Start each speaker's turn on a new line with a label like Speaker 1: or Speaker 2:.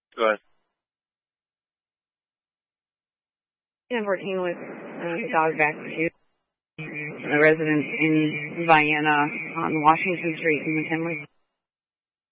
Speaker 1: Go ahead.
Speaker 2: 1014 with dog vaccine. A resident in Vienna on Washington Street in McKinley.